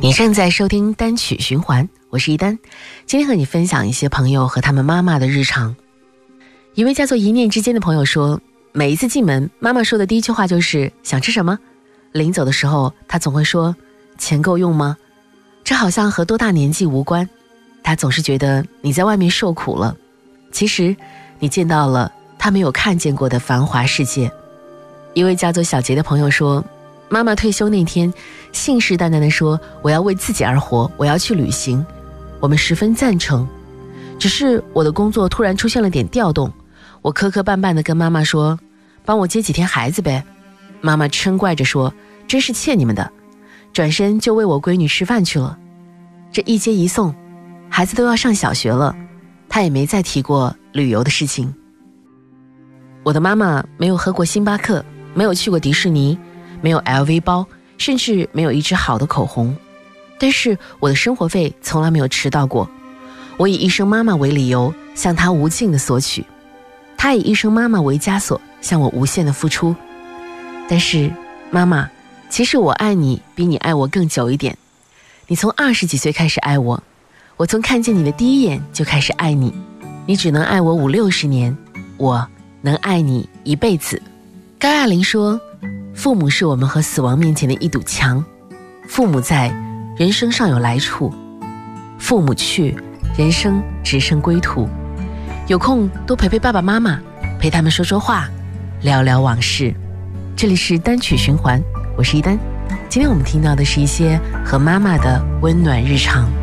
你正在收听单曲循环，我是一丹。今天和你分享一些朋友和他们妈妈的日常。一位叫做一念之间的朋友说，每一次进门，妈妈说的第一句话就是想吃什么。临走的时候，她总会说钱够用吗？这好像和多大年纪无关，她总是觉得你在外面受苦了，其实你见到了她没有看见过的繁华世界。一位叫做小杰的朋友说，妈妈退休那天信誓旦旦地说，我要为自己而活，我要去旅行。我们十分赞成，只是我的工作突然出现了点调动，我磕磕绊绊地跟妈妈说，帮我接几天孩子呗。妈妈嗔怪着说，真是欠你们的，转身就喂我闺女吃饭去了。这一接一送，孩子都要上小学了，她也没再提过旅游的事情。我的妈妈没有喝过星巴克，没有去过迪士尼，没有 LV 包，甚至没有一支好的口红，但是我的生活费从来没有迟到过。我以一声妈妈为理由向她无尽的索取，她以一声妈妈为枷锁向我无限的付出。但是妈妈，其实我爱你比你爱我更久一点。你从20几岁开始爱我，我从看见你的第一眼就开始爱你，你只能爱我50、60年，我能爱你一辈子。高亚麟说，父母是我们和死亡面前的一堵墙，父母在，人生尚有来处，父母去，人生只剩归途。有空多陪陪爸爸妈妈，陪他们说说话，聊聊往事。这里是单曲循环，我是一丹。今天我们听到的是一些和妈妈的温暖日常。